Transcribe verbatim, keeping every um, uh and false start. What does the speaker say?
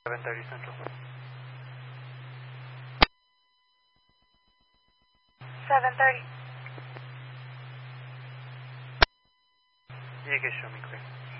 seven thirty Central. seven thirty. You can show me clear.